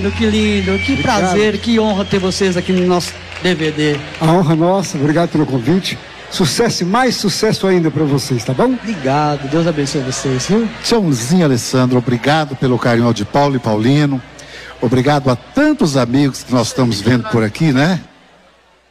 que lindo, que Obrigado. prazer, que honra ter vocês aqui no nosso DVD. A honra nossa, obrigado pelo convite. Sucesso e mais sucesso ainda para vocês, tá bom? Obrigado, Deus abençoe vocês, viu? Tchauzinho, Alessandro, obrigado pelo carinho de Paulo e Paulino. Obrigado a tantos amigos que nós estamos vendo por aqui, né?